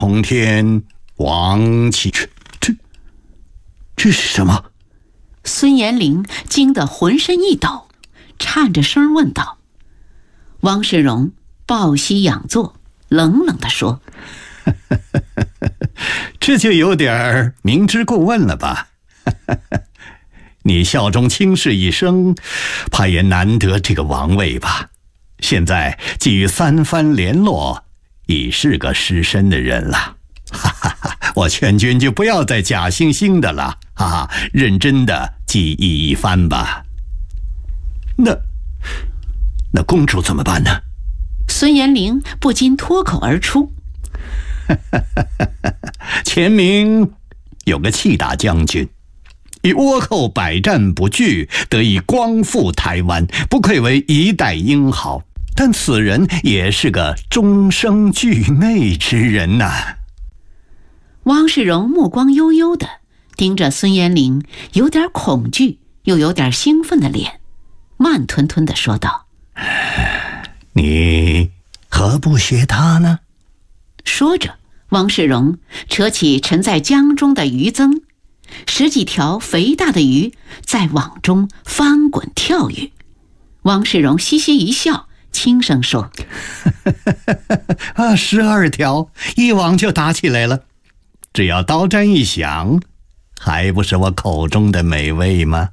通天王气，这是什么？ 孙延龄惊得浑身一抖，颤着声问道。汪世荣抱膝仰坐，冷冷地说： 这就有点明知故问了吧？你效忠卿士一生，怕也难得这个王位吧？现在既与三藩联络，已是个失身的人了。我劝君就不要再假惺惺的了，认真的记忆一番吧。那公主怎么办呢？ 孙延龄不禁脱口而出： 前明有个气大将军，以倭寇百战不惧，得以光复台湾，不愧为一代英豪。但此人也是个终生惧内之人呐。 汪世荣目光悠悠地盯着孙延龄有点恐惧又有点兴奋的脸，慢吞吞地说道： 你何不学他呢？ 说着，汪世荣扯起沉在江中的鱼罾，10几条肥大的鱼在网中翻滚跳跃。汪世荣嘻嘻一笑，轻声说 ：12条，一网就打起来了。只要刀斩一响，还不是我口中的美味吗？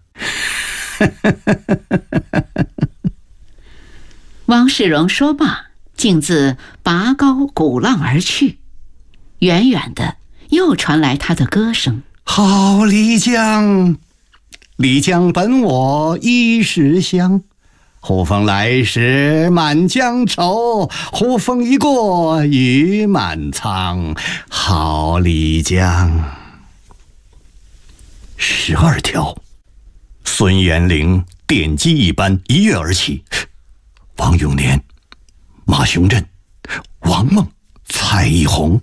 汪世荣说罢，径自拔高鼓浪而去。远远的又传来他的歌声： 好丽江，丽江本我一时香，忽风来时满江愁，忽风一过雨满仓。好丽江。12条，孙延龄电击一般一跃而起。王永年、马雄镇、王梦、蔡一红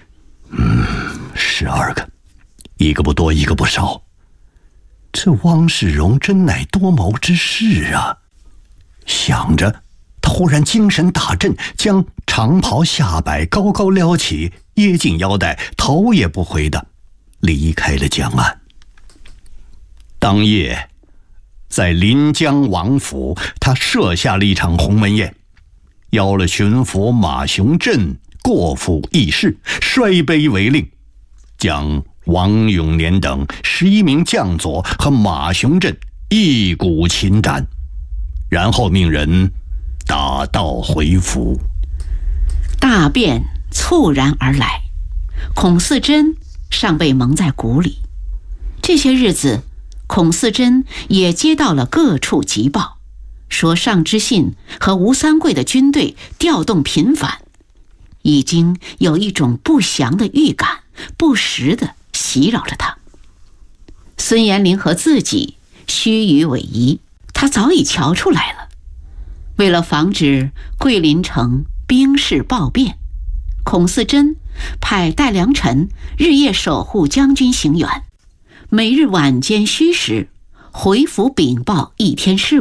，12个，一个不多，一个不少。这汪世荣真乃多谋之士啊！想着，他忽然精神大振，将长袍下摆高高撩起，掖进腰带，头也不回的离开了江岸。当夜，在临江王府，他设下了一场鸿门宴，邀了巡抚马雄镇过府议事，摔杯为令，将王永年等11名将佐和马雄镇一鼓擒斩，然后命人打道回府。 大便猝然而来，孔四珍尚被蒙在鼓里。这些日子，孔四珍也接到了各处急报，说上知信和吴三桂的军队调动频繁，已经有一种不祥的预感不时地袭扰着他。孙延龄和自己虚与委蛇，他早已瞧出来了。为了防止桂林城兵势暴变，孔四珍派戴良辰日夜守护将军行辕，每日晚间戌时回府禀报一天事务。